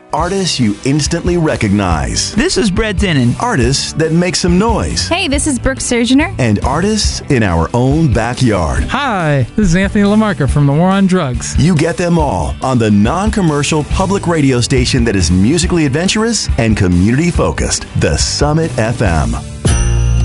Artists you instantly recognize. This is Brett Dennen. Artists that make some noise. Hey, this is Brooke Surgener. And artists in our own backyard. Hi, this is Anthony LaMarca from The War on Drugs. You get them all on the non-commercial public radio station that is musically adventurous and community-focused, The Summit FM.